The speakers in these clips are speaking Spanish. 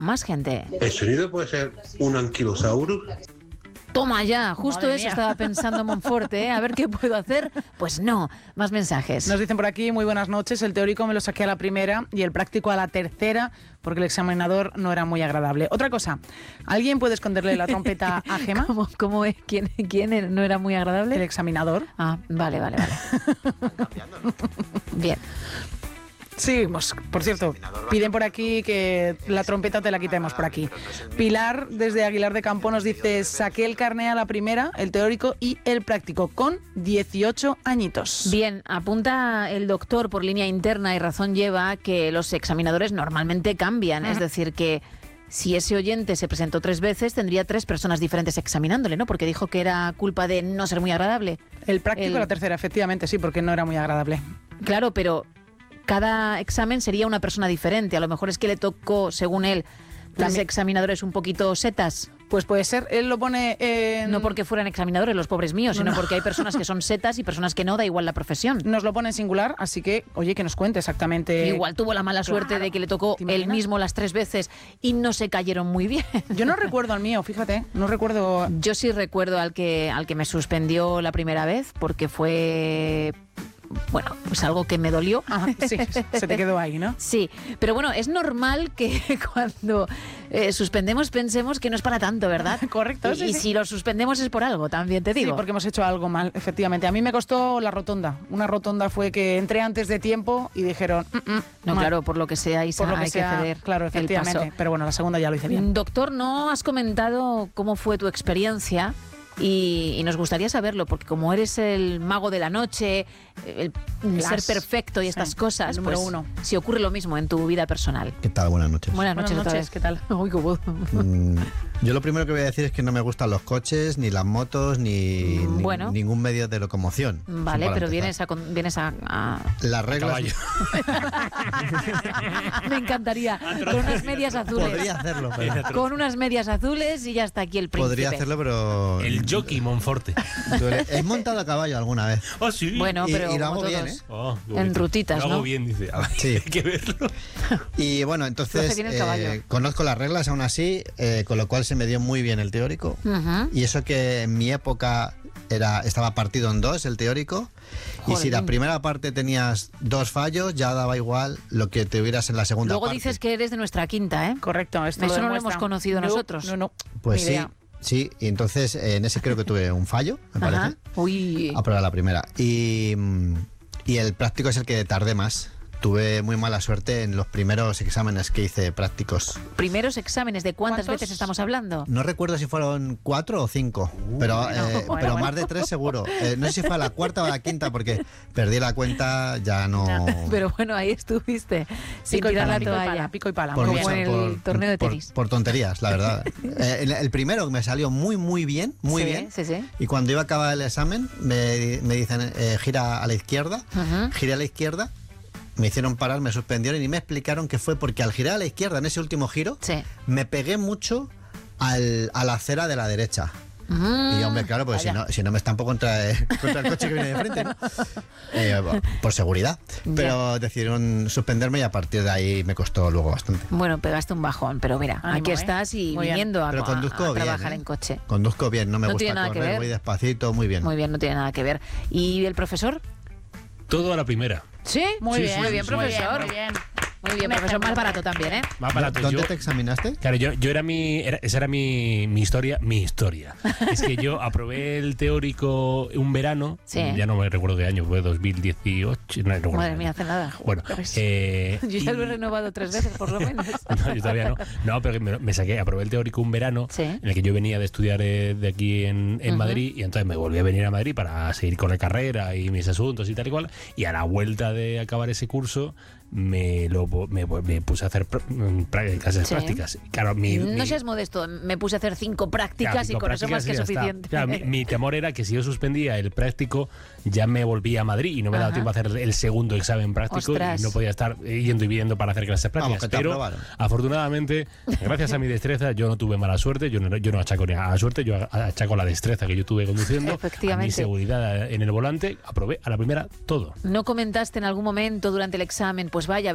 más gente. ¿El sonido puede ser un anquilosaurus? Toma ya, justo Madre eso mía. estaba pensando Monforte, ¿eh? A ver qué puedo hacer. Pues no, más mensajes. Nos dicen por aquí, muy buenas noches, el teórico me lo saqué a la primera y el práctico a la tercera porque el examinador no era muy agradable. Otra cosa, ¿alguien puede esconderle la trompeta a Gema? ¿Cómo es? ¿Quién no era muy agradable? El examinador. Ah, vale. Bien. Seguimos. Por cierto, piden por aquí que la trompeta te la quitemos por aquí. Pilar, desde Aguilar de Campo, nos dice, saqué el carné a la primera, el teórico y el práctico, con 18 añitos. Bien, apunta el doctor por línea interna y razón lleva que los examinadores normalmente cambian, es decir, que si ese oyente se presentó 3 veces, tendría 3 personas diferentes examinándole, ¿no? Porque dijo que era culpa de no ser muy agradable. El práctico la tercera, efectivamente, sí, porque no era muy agradable. Claro, pero cada examen sería una persona diferente. A lo mejor es que le tocó, según él, 3 examinadores un poquito setas. Pues puede ser, él lo pone No porque fueran examinadores los pobres míos, sino porque hay personas que son setas y personas que no, da igual la profesión. Nos lo pone en singular, así que, oye, que nos cuente exactamente. Igual tuvo la mala suerte de que le tocó él mismo las 3 veces y no se cayeron muy bien. Yo no recuerdo al mío, fíjate, no recuerdo. Yo sí recuerdo al que me suspendió la primera vez, porque fue... Bueno, pues algo que me dolió. Ajá, sí, se te quedó ahí, ¿no? Sí, pero bueno, es normal que cuando suspendemos pensemos que no es para tanto, ¿verdad? Correcto, sí. Y si lo suspendemos es por algo, también te digo. Sí, porque hemos hecho algo mal, efectivamente. A mí me costó la rotonda. Una rotonda fue que entré antes de tiempo y dijeron... No, mal. Claro, por lo que sea, Isa, Por lo que hay sea, que ceder. claro, el efectivamente. paso. Pero bueno, la segunda ya lo hice bien. Doctor, no has comentado cómo fue tu experiencia y nos gustaría saberlo, porque como eres el mago de la noche, el ser perfecto y estas cosas, el número pues, uno. si ocurre lo mismo en tu vida personal. ¿Qué tal? Buenas noches. Buenas noches otra vez. ¿Qué tal? Uy, qué voz. Yo lo primero que voy a decir es que no me gustan los coches, ni las motos, ni Bueno. ningún medio de locomoción. Vale, Para pero empezar. vienes a... Las reglas... Me encantaría. Con unas medias azules. Podría hacerlo, pero... Con unas medias azules y ya está aquí el príncipe. Podría hacerlo, pero... El jockey Monforte. He montado a caballo alguna vez. Oh, sí. Bueno, pero y lo como hago bien, todos. ¿eh? Oh, qué En bonito. rutitas, Lo hago ¿no? bien, dice. A ver, Sí. hay que verlo. Y bueno, Lo entonces hace bien el caballo. conozco las reglas aún así, con lo cual se me dio muy bien el teórico. Ujú. Y eso que en mi época estaba partido en 2 el teórico. Y si la Jolín. primera parte tenías 2 fallos, ya daba igual lo que tuvieras en la segunda Luego parte. dices que eres de nuestra quinta, ¿eh? Correcto, esto Eso no lo demuestra. hemos conocido No, nosotros. No. Pues Ni sí, idea. sí. Y entonces en ese creo que tuve un fallo, me Ajá. parece. Uy. A probar la primera. Y el práctico es el que tardé más. Tuve muy mala suerte en los primeros exámenes que hice prácticos. Primeros exámenes, ¿de cuántas ¿Cuántos? veces estamos hablando? No recuerdo si fueron 4 o 5, pero bueno. más de 3 seguro. No sé si fue a la cuarta o a la quinta, porque perdí la cuenta, ya no... Pero bueno, ahí estuviste, sin Pico y tirar pala, la pico y toalla. pala, pico y pala. por Muy como bien. en el torneo de tenis. Por tonterías, la verdad. El primero me salió muy bien, muy Sí, bien. sí. Y cuando iba a acabar el examen, me dicen, gira a la izquierda. Ujú. Giré a la izquierda, me hicieron parar, me suspendieron y me explicaron que fue porque al girar a la izquierda en ese último giro, Sí. me pegué mucho a la acera de la derecha. Y hombre, claro, pues si no me estampo contra el coche que viene de frente, ¿no? Por seguridad. Pero decidieron suspenderme y a partir de ahí me costó luego bastante. Bueno, pegaste un bajón, pero mira, Ánimo, aquí ¿eh? estás y Muy bien. viniendo a Pero conduzco a bien, trabajar ¿eh? en coche. Conduzco bien, no me No tiene gusta nada que correr, ver. voy despacito, muy bien. Muy bien, no tiene nada que ver. ¿Y el profesor? Todo a la primera. Sí, Muy bien, profesor. Muy bien. Muy bien, profesor, más barato también, ¿eh? Más barato. ¿Dónde Yo- te examinaste? Claro, esa era mi historia. Es que yo aprobé el teórico un verano, Sí. ya no me recuerdo qué año, fue 2018. No recuerdo Madre qué mía, año. hace nada. Bueno, Yo ya lo he renovado 3 veces, por lo menos. No, yo todavía no. No, pero que me saqué, aprobé el teórico un verano Sí. en el que yo venía de estudiar de aquí en Madrid y entonces me volví a venir a Madrid para seguir con la carrera y mis asuntos y tal y cual. Y a la vuelta de acabar ese curso me puse a hacer clases Sí. prácticas. Claro, No seas modesto, me puse a hacer 5 prácticas Claro, y cinco con eso más prácticas que y ya está. suficiente. Claro, mi temor era que si yo suspendía el práctico ya me volvía a Madrid y no me daba Ajá. tiempo a hacer el segundo examen práctico. Ostras. Y no podía estar yendo y viniendo para hacer clases Vamos, prácticas. que te Pero aprobaron. afortunadamente, gracias a mi destreza, yo no tuve mala suerte, yo no achaco ni a la suerte, yo achaco la destreza que yo tuve conduciendo, a mi Efectivamente. seguridad en el volante, aprobé a la primera todo. ¿No comentaste en algún momento durante el examen, pues vaya, a ver si apruebo,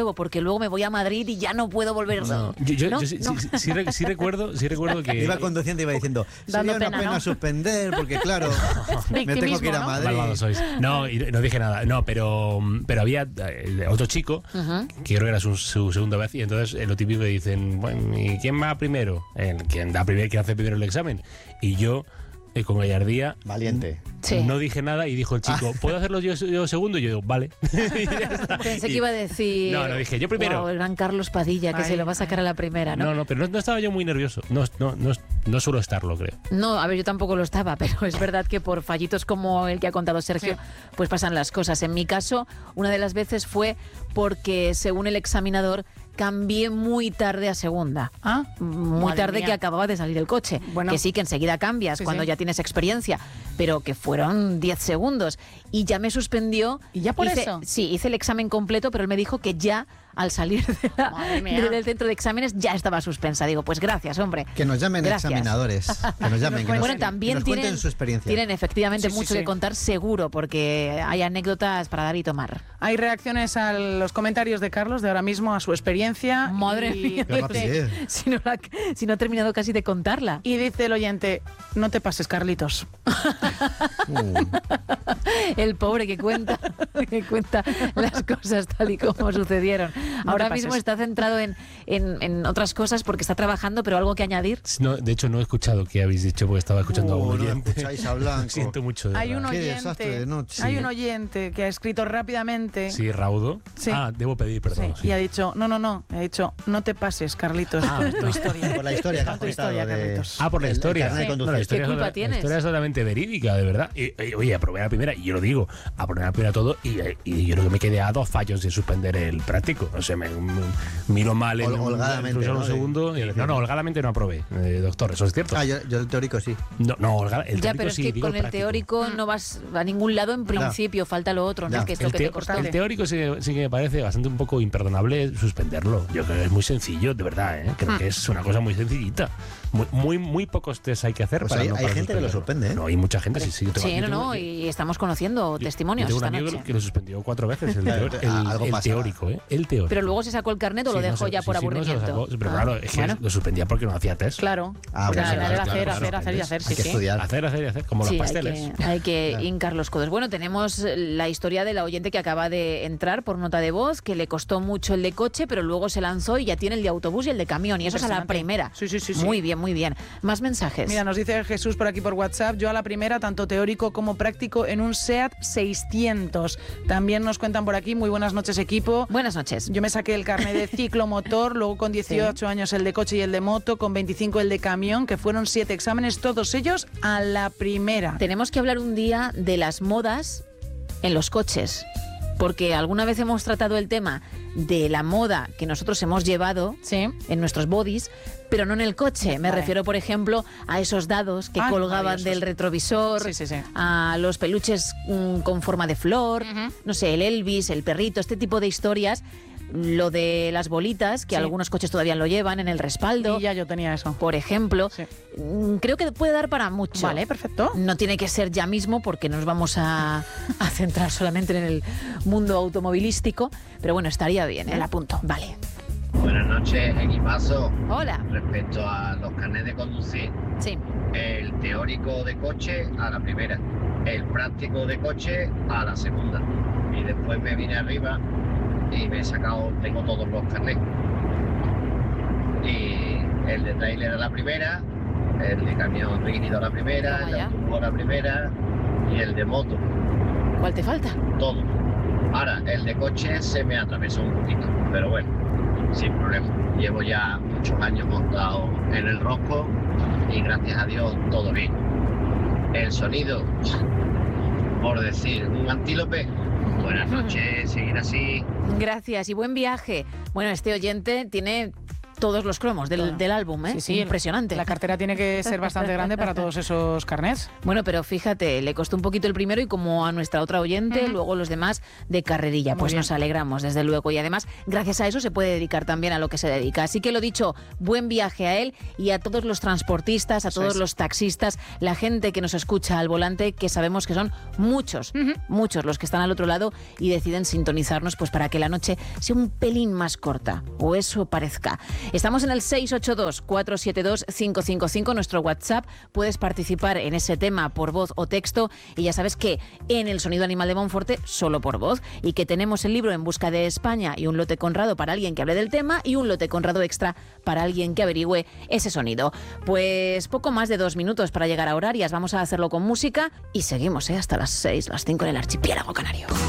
nuevo porque luego me voy a Madrid y ya no puedo volver. No, ¿No? yo sí recuerdo que... Iba conduciendo y iba diciendo, Dando sería una pena, pena ¿no? suspender, porque claro, me tengo que ir a ¿no? Madrid. Malvados sois. No, y no dije nada. No, pero había otro chico, que creo que era su segunda vez, y entonces lo típico que dicen, bueno, ¿y quién va primero? ¿Quién hace primero el examen? Y yo, con gallardía, Valiente. Sí. no dije nada y dijo el chico, ¿puedo hacerlo yo segundo? Y yo digo, vale. Pensé que iba a decir... No, dije, yo primero. "Guau, el gran Carlos Padilla, que Ay, se lo va a sacar a la primera, ¿no? No, pero no estaba yo muy nervioso. No suelo estarlo, creo. No, a ver, yo tampoco lo estaba, pero es verdad que por fallitos como el que ha contado Sergio, pues pasan las cosas. En mi caso, una de las veces fue porque, según el examinador, cambié muy tarde a segunda. Ah, Muy madre tarde mía. que acababa de salir el coche. Bueno. Que sí, que enseguida cambias Sí, cuando sí. ya tienes experiencia, pero que fueron 10 segundos. Y ya me suspendió. ¿Y ya por Hice- eso? Sí, hice el examen completo, pero él me dijo que ya al salir Madre mía. del centro de exámenes ya estaba suspensa. Digo, pues gracias, hombre. Que nos llamen Gracias. examinadores. Que nos llamen. que nos- Bueno, que también nos tienen, cuenten su experiencia. tienen efectivamente Sí, sí, mucho sí. que contar, seguro, porque hay anécdotas para dar y tomar. Hay reacciones a los comentarios de Carlos de ahora mismo, a su experiencia. Madre y mía, ¿Qué va a pedir? si no ha terminado casi de contarla. Y dice el oyente, no te pases, Carlitos. El pobre que cuenta las cosas tal y como sucedieron. No Ahora te mismo pases. está centrado en otras cosas porque está trabajando, pero algo que añadir. No, de hecho, no he escuchado qué habéis dicho porque estaba escuchando a un No oyente. escucháis a Blanco. Siento mucho. De Hay un verdad. Qué desastre de oyente, noche. hay un oyente que ha escrito rápidamente. Sí, Raudo. Sí. Ah, debo pedir perdón. Sí, sí. y ha dicho, no, ha dicho, no te pases, Carlitos, tu historia. Por la historia que has Tu historia, contado de- Carlitos. Ah, por la El historia. carnet de No, conducir. la historia ¿Qué es culpa la tienes? historia es totalmente verídica, de verdad. Oye, aprobé la primera, y yo lo digo, aprobé la primera todo, y yo creo que me quedé a 2 fallos de suspender el práctico. No sé, me miro mal en Holgadamente, un ¿no? segundo. No, holgadamente no aprobé, doctor, eso es cierto. Ah, yo el teórico sí. No, el Ya, teórico pero es sí, que digo con el práctico. teórico no vas a ningún lado en principio, falta lo otro, ¿no? Ya. Que esto El, que te costó. el teórico sí que me parece bastante un poco imperdonable suspenderlo. Yo creo que es muy sencillo, de verdad, ¿eh? Creo que es una cosa muy sencillita. Muy pocos test hay que hacer Pues para hay- no hay para gente que lo suspenderlo. suspende, ¿eh? No, hay mucha gente, sí. Yo tengo- Sí, yo no, tengo- no, yo- y estamos conociendo testimonios Yo tengo esta un amigo noche. que lo suspendió 4 veces, Algo el pasará. teórico, ¿eh? El teórico. Pero luego se sacó el carnet o lo Sí, no dejó sé, ya sí, por sí, no, se lo aburrimiento. sacó. Pero Ah, claro, es que bueno. lo suspendía porque no hacía test. Claro. Ah, Porque bueno, al final era claro, hacer, sí, Hay que sí. estudiar. Hacer, como Sí, los hay pasteles. hay que hincar los codos. Bueno, tenemos la historia de la oyente que acaba de entrar por nota de voz, que le costó mucho el de coche, pero luego se lanzó y ya tiene el de autobús y el de camión. Y eso es a la Impresionante. primera. Sí, sí, sí, sí. Muy bien, muy bien. Más mensajes. Mira, nos dice Jesús por aquí por WhatsApp, yo a la primera, tanto teórico como práctico, en un SEAT 600. También nos cuentan por aquí, muy buenas noches equipo. Buenas noches. Yo me saqué el carnet de ciclomotor, luego con 18 años el de coche y el de moto, con 25 el de camión, que fueron 7 exámenes, todos ellos a la primera. Tenemos que hablar un día de las modas en los coches, porque alguna vez hemos tratado el tema de la moda que nosotros hemos llevado Sí. en nuestros bodies, pero no en el coche. Me Vale. refiero, por ejemplo, a esos dados que Ah, colgaban maravillosos. del retrovisor, Sí, sí, sí. a los peluches con forma de flor, no sé, el Elvis, el perrito, este tipo de historias. Lo de las bolitas, que Sí. algunos coches todavía lo llevan en el respaldo, Y ya yo tenía eso. por ejemplo. Sí. Creo que puede dar para mucho. Vale, perfecto. No tiene que ser ya mismo porque nos vamos a centrar solamente en el mundo automovilístico, pero bueno, estaría bien, Me la ¿eh? apunto. Vale. Buenas noches, equipazo. Hola. Respecto a los carnets de conducir, Sí. el teórico de coche a la primera, el práctico de coche a la segunda. Y después me vine arriba y me he sacado, tengo todos los carnets. Y el de trailer a la primera, el de camión rígido a la primera, Toma el de ya. autobús a la primera y el de moto, ¿Cuál te falta? todo. Ahora, el de coche se me atravesó un poquito, pero bueno, sin problema. Llevo ya muchos años montado en el rosco y gracias a Dios todo bien. El sonido, por decir, un antílope. Buenas noches, seguir así. Gracias y buen viaje. Bueno, este oyente tiene todos los cromos del álbum, ¿eh? Sí, sí, impresionante. La cartera tiene que ser bastante grande para todos esos carnets. Bueno, pero fíjate, le costó un poquito el primero y como a nuestra otra oyente, luego los demás de carrerilla. Muy Pues bien. nos alegramos, desde luego. Y además, gracias a eso se puede dedicar también a lo que se dedica. Así que lo dicho, buen viaje a él y a todos los transportistas, a Eso todos es. los taxistas, la gente que nos escucha al volante, que sabemos que son muchos, muchos los que están al otro lado y deciden sintonizarnos pues para que la noche sea un pelín más corta, o eso parezca. Estamos en el 682-472-555, nuestro WhatsApp. Puedes participar en ese tema por voz o texto y ya sabes que en el Sonido Animal de Monforte solo por voz y que tenemos el libro En busca de España y un lote Conrado para alguien que hable del tema y un lote Conrado extra para alguien que averigüe ese sonido. Pues poco más de 2 minutos para llegar a Horarias. Vamos a hacerlo con música y seguimos hasta las 6, las 5 en el archipiélago canario.